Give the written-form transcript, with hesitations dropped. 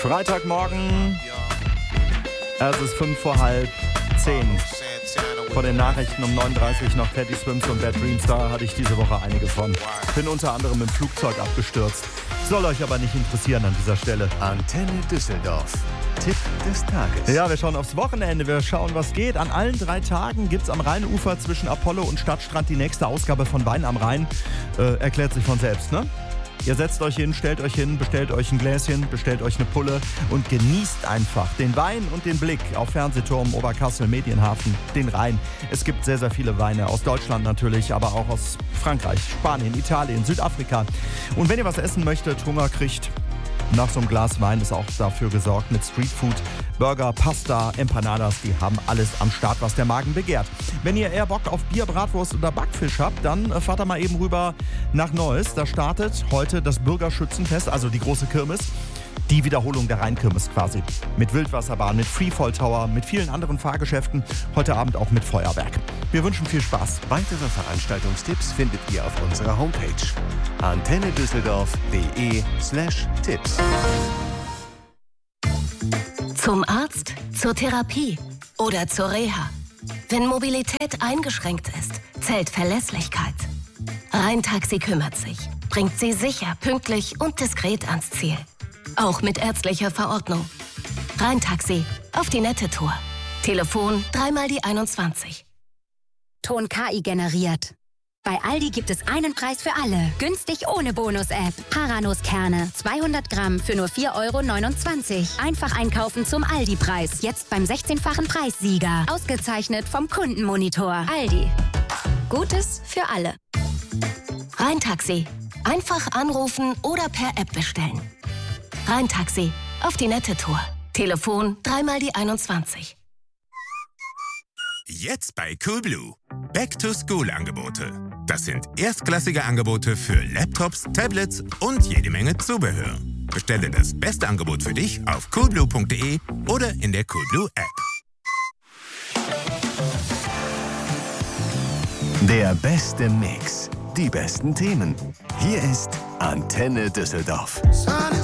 Freitagmorgen. Es ist 5:30. Vor den Nachrichten um 9:30 noch Teddy Swims und Bad Dreams. Da hatte ich diese Woche einige von. Bin unter anderem im Flugzeug abgestürzt. Soll euch aber nicht interessieren an dieser Stelle. Antenne Düsseldorf. Tipp des Tages. Ja, wir schauen aufs Wochenende. Wir schauen, was geht. An allen 3 Tagen gibt's am Rheinufer zwischen Apollo und Stadtstrand die nächste Ausgabe von Wein am Rhein. Erklärt sich von selbst, ne? Ihr setzt euch hin, stellt euch hin, bestellt euch ein Gläschen, bestellt euch eine Pulle und genießt einfach den Wein und den Blick auf Fernsehturm, Oberkassel, Medienhafen, den Rhein. Es gibt sehr, sehr viele Weine aus Deutschland natürlich, aber auch aus Frankreich, Spanien, Italien, Südafrika. Und wenn ihr was essen möchtet, Hunger kriegt, nach so einem Glas Wein ist auch dafür gesorgt mit Streetfood, Burger, Pasta, Empanadas, die haben alles am Start, was der Magen begehrt. Wenn ihr eher Bock auf Bier, Bratwurst oder Backfisch habt, dann fahrt ihr mal eben rüber nach Neuss. Da startet heute das Bürgerschützenfest, also die große Kirmes. Die Wiederholung der Rheinkirmes quasi. Mit Wildwasserbahn, mit Freefall Tower, mit vielen anderen Fahrgeschäften. Heute Abend auch mit Feuerwerk. Wir wünschen viel Spaß. Weitere Veranstaltungstipps findet ihr auf unserer Homepage antennedüsseldorf.de/Tipps. Zum Arzt, zur Therapie oder zur Reha. Wenn Mobilität eingeschränkt ist, zählt Verlässlichkeit. Rheintaxi kümmert sich, bringt Sie sicher, pünktlich und diskret ans Ziel. Auch mit ärztlicher Verordnung. Rheintaxi, auf die nette Tour. Telefon 3x21. Ton KI generiert. Bei Aldi gibt es einen Preis für alle. Günstig ohne Bonus-App. Paranuss-Kerne, 200 Gramm für nur 4,29 €. Einfach einkaufen zum Aldi-Preis. Jetzt beim 16-fachen Preissieger. Ausgezeichnet vom Kundenmonitor. Aldi. Gutes für alle. Rheintaxi. Einfach anrufen oder per App bestellen. Rheintaxi, auf die nette Tour. Telefon 3x21. Jetzt bei Coolblue. Back-to-School-Angebote. Das sind erstklassige Angebote für Laptops, Tablets und jede Menge Zubehör. Bestelle das beste Angebot für dich auf coolblue.de oder in der Coolblue-App. Der beste Mix. Die besten Themen. Hier ist Antenne Düsseldorf.